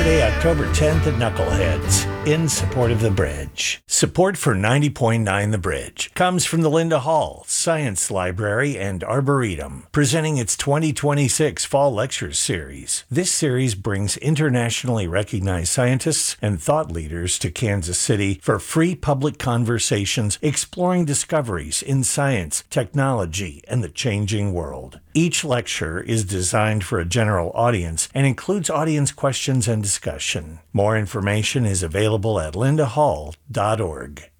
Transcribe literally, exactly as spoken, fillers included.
Saturday, October tenth at Knuckleheads, in support of The Bridge. Support for ninety point nine The Bridge comes from the Linda Hall Science Library and Arboretum, presenting its twenty twenty-six Fall Lectures Series. This series brings internationally recognized scientists and thought leaders to Kansas City for free public conversations exploring discoveries in science, technology, and the changing world. Each lecture is designed for a general audience and includes audience questions and discussion. More information is available at linda hall dot org.